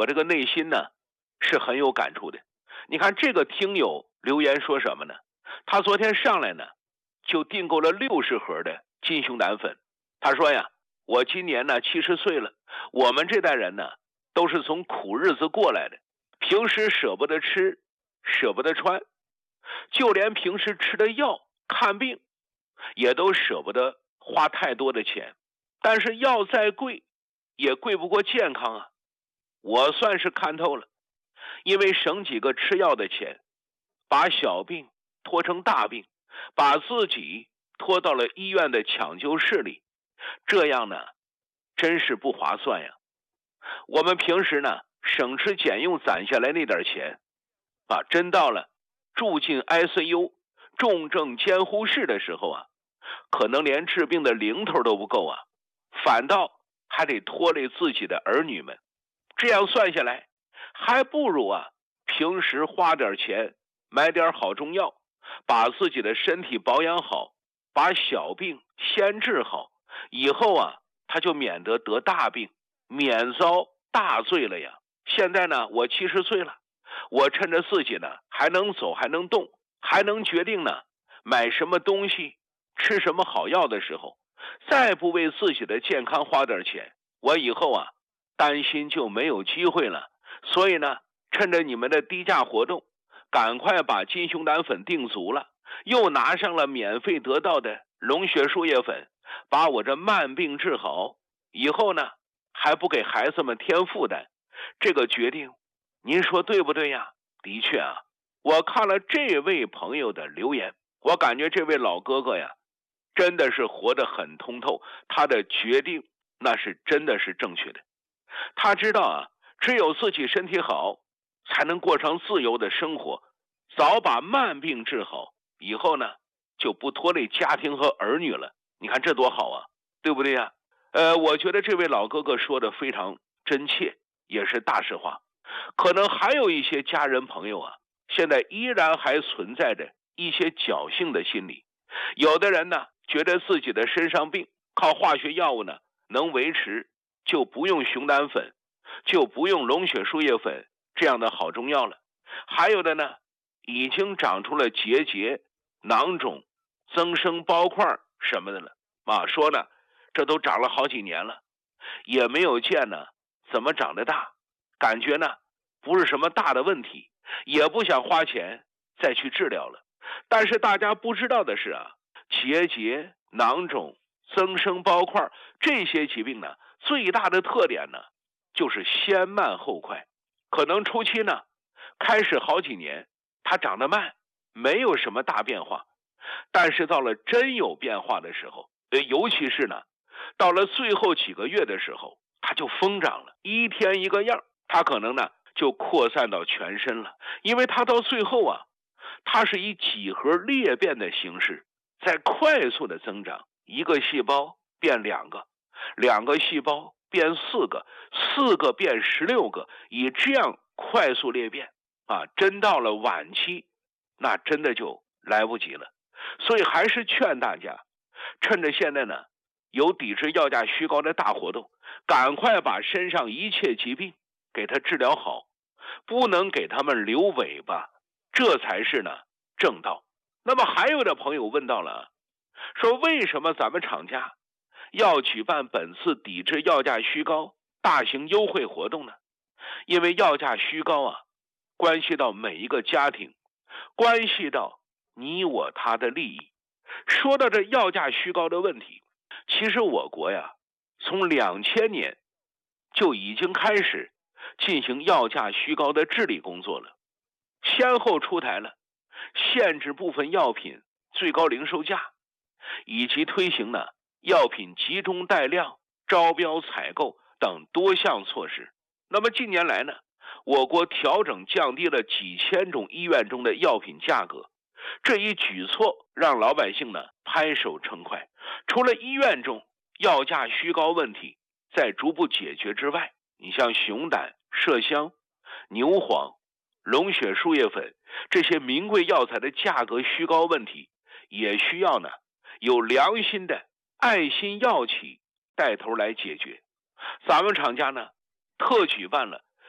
我这个内心呢是很有感触的。你看这个听友留言说什么呢？他昨天上来呢就订购了60盒的金熊胆粉。他说呀，我今年呢70岁了，我们这代人呢都是从苦日子过来的，平时舍不得吃，舍不得穿，就连平时吃的药看病也都舍不得花太多的钱，但是药再贵也贵不过健康啊。我算是看透了，因为省几个吃药的钱，把小病拖成大病，把自己拖到了医院的抢救室里，这样呢真是不划算呀。我们平时呢省吃俭用攒下来那点钱，真到了住进 ICU 重症监护室的时候啊，可能连治病的零头都不够啊，反倒还得拖累自己的儿女们。这样算下来，还不如平时花点钱买点好中药，把自己的身体保养好，把小病先治好，以后他就免得得大病，免遭大罪了呀。现在呢我70岁了，我趁着自己呢还能走还能动，还能决定呢买什么东西吃什么好药的时候，再不为自己的健康花点钱，我以后担心就没有机会了。所以呢趁着你们的低价活动，赶快把金熊胆粉订足了，又拿上了免费得到的龙血树叶粉，把我这慢病治好，以后呢还不给孩子们添负担。这个决定您说对不对呀？的确我看了这位朋友的留言，我感觉这位老哥哥呀真的是活得很通透，他的决定那是真的是正确的。他知道只有自己身体好，才能过上自由的生活，早把慢病治好，以后呢就不拖累家庭和儿女了。你看这多好对不对呀？我觉得这位老哥哥说的非常真切，也是大实话。可能还有一些家人朋友现在依然还存在着一些侥幸的心理。有的人呢觉得自己的身上病靠化学药物呢能维持，就不用熊胆粉，就不用龙血树叶粉这样的好中药了。还有的呢已经长出了结节、囊肿、增生包块什么的了说呢这都长了好几年了，也没有见呢怎么长得大，感觉呢不是什么大的问题，也不想花钱再去治疗了。但是大家不知道的是结节、囊肿、增生包块这些疾病呢最大的特点呢就是先慢后快。可能初期呢开始好几年它长得慢，没有什么大变化，但是到了真有变化的时候，尤其是呢到了最后几个月的时候，它就疯长了，一天一个样，它可能呢就扩散到全身了。因为它到最后它是以几何裂变的形式在快速的增长，一个细胞变2个，2个细胞变4个，4个变16个，以这样快速裂变真到了晚期那真的就来不及了。所以还是劝大家，趁着现在呢有抵制药价虚高的大活动，赶快把身上一切疾病给它治疗好，不能给他们留尾巴，这才是呢正道。那么还有的朋友问到了，说为什么咱们厂家要举办本次抵制药价虚高大型优惠活动呢？因为药价虚高关系到每一个家庭，关系到你我他的利益。说到这药价虚高的问题，其实我国呀从2000年就已经开始进行药价虚高的治理工作了，先后出台了限制部分药品最高零售价，以及推行了药品集中带量、招标采购等多项措施。那么近年来呢，我国调整降低了几千种医院中的药品价格，这一举措让老百姓呢拍手称快。除了医院中药价虚高问题在逐步解决之外，你像熊胆、麝香、牛黄、龙血树叶粉这些名贵药材的价格虚高问题，也需要呢有良心的爱心药企带头来解决。咱们厂家呢特举办了